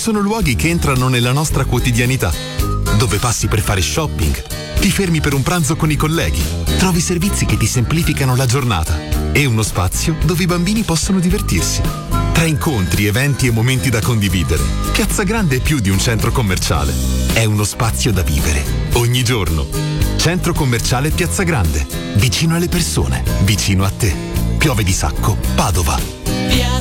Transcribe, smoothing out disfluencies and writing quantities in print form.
sono luoghi che entrano nella nostra quotidianità, dove passi per fare shopping, ti fermi per un pranzo con i colleghi, trovi servizi che ti semplificano la giornata e uno spazio dove i bambini possono divertirsi. Tra incontri, eventi e momenti da condividere, Piazza Grande è più di un centro commerciale. È uno spazio da vivere ogni giorno. Centro commerciale Piazza Grande, vicino alle persone, vicino a te. Piove di Sacco, Padova.